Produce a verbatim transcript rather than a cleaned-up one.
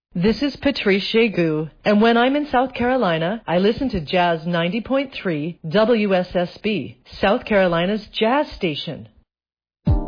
This is Patrice Jegu, and when I'm in South Carolina, I listen to Jazz ninety point three W S S B, South Carolina's jazz station.